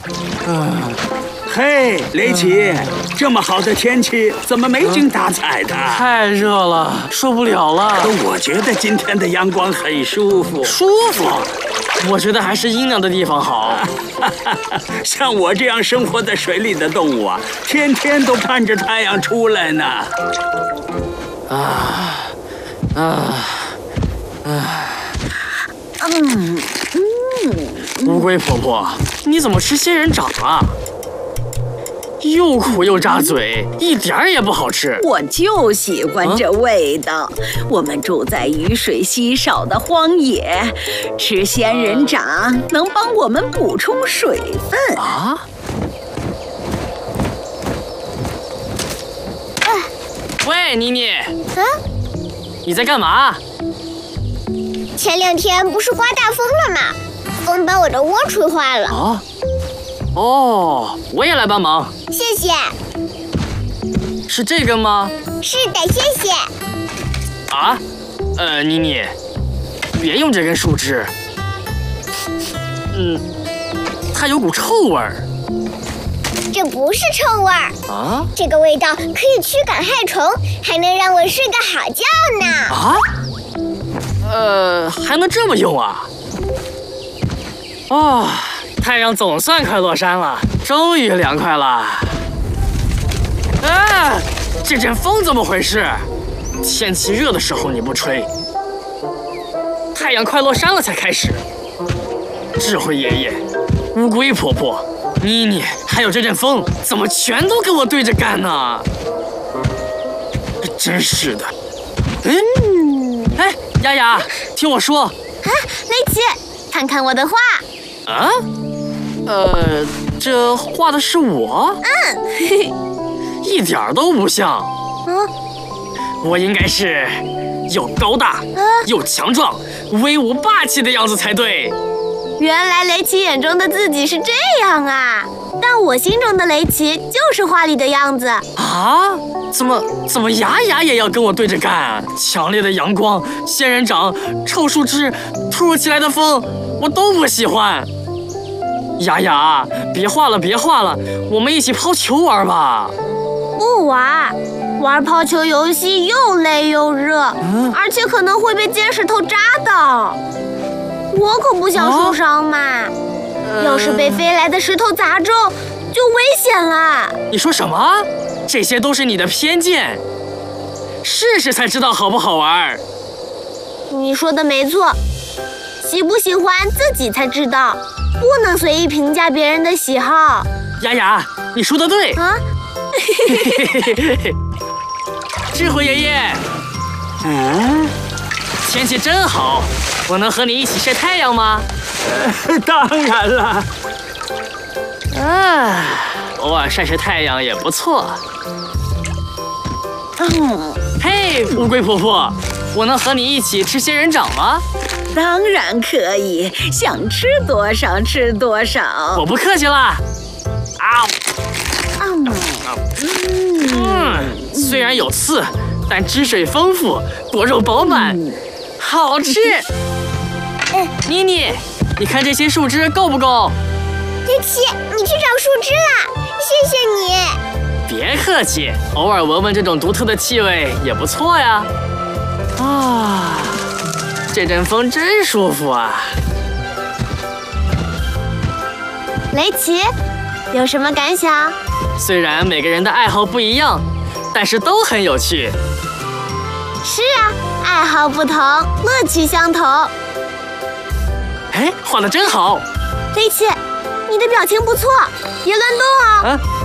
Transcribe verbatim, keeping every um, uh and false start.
啊，嘿，雷奇，这么好的天气，怎么没精打采的？ 太热了，受不了了。 可我觉得今天的阳光很舒服。 舒服？我觉得还是阴凉的地方好。 像我这样生活在水里的动物啊，天天都盼着太阳出来呢。 啊啊啊！ 嗯嗯。 乌龟婆婆，你怎么吃仙人掌啊？又苦又扎嘴，一点儿也不好吃。 我就喜欢这味道。啊、我们住在雨水稀少的荒野，吃仙人掌能帮我们补充水分啊。 啊喂，妮妮。 啊？ 你在干嘛？ 前两天不是刮大风了吗？风把我的窝吹坏了。 啊？哦，我也来帮忙。 谢谢。 是这个吗？ 是的，谢谢。 啊？呃，妮妮，别用这根树枝。嗯，它有股臭味儿。 这不是臭味儿啊！ 这个味道可以驱赶害虫，还能让我睡个好觉呢。 啊？呃，还能这么用啊？哦，太阳总算快落山了，终于凉快了。啊，这阵风怎么回事？天气热的时候你不吹，太阳快落山了才开始。智慧爷爷、乌龟婆婆、妮妮，还有这阵风，怎么全都跟我对着干呢？真是的。嗯，哎，丫丫，听我说。 啊，雷奇，看看我的画。 啊？呃，这画的是我？ 嗯，嘿嘿， 一点儿都不像。 嗯， 我应该是又高大、 啊、 又强壮、威武霸气的样子才对。 原来雷奇眼中的自己是这样啊！但我心中的雷奇就是画里的样子。 啊？怎么怎么雅雅也要跟我对着干？强烈的阳光、仙人掌、臭树枝、突如其来的风，我都不喜欢。雅雅，别画了，别画了，我们一起抛球玩吧。 不玩，玩抛球游戏又累又热，嗯、而且可能会被尖石头扎到。我可不想受伤嘛！啊呃、要是被飞来的石头砸中，就危险了。 你说什么？这些都是你的偏见。试试才知道好不好玩。 你说的没错，喜不喜欢自己才知道。不能随意评价别人的喜好。 雅雅，你说的对啊！ 智慧爷爷， 嗯， 天气真好，我能和你一起晒太阳吗？ 呃、当然了。 啊，偶尔晒晒太阳也不错。 嗯， 嘿，乌龟婆婆，我能和你一起吃仙人掌吗？ 当然可以，想吃多少吃多少。 我不客气啦。啊！ 嗯嗯，虽然有刺，但汁水丰富，果肉饱满，嗯、好吃。 嗯， 妮妮，你看这些树枝够不够？ 雷奇，你去找树枝啦，谢谢你。 别客气，偶尔闻闻这种独特的气味也不错呀。啊。这阵风真舒服啊！ 雷奇，有什么感想？ 虽然每个人的爱好不一样，但是都很有趣。 是啊，爱好不同，乐趣相同。 哎，画得真好！ 雷奇，你的表情不错，别乱动哦。 啊。